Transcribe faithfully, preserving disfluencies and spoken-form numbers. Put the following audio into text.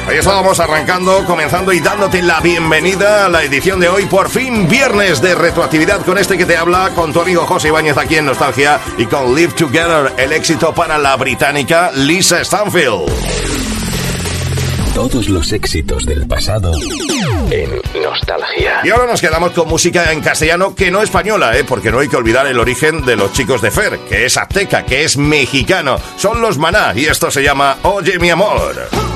Ahí estábamos arrancando, comenzando y dándote la bienvenida a la edición de hoy, por fin viernes de retroactividad, con este que te habla, con tu amigo José Ibáñez aquí en Nostalgia y con Live Together, el éxito para la británica Lisa Stanfield. Todos los éxitos del pasado en Nostalgia. Y ahora nos quedamos con música en castellano, que no española, ¿eh? Porque no hay que olvidar el origen de los chicos de Fer, que es azteca, que es mexicano. Son los Maná y esto se llama Oye mi amor.